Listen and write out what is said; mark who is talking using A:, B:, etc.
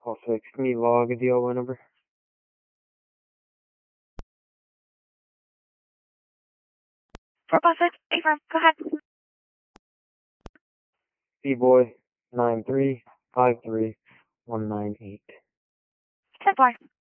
A: Also, can you log the DOI number?
B: Affirm, go ahead.
A: B-Boy 9353198.
B: 10-4.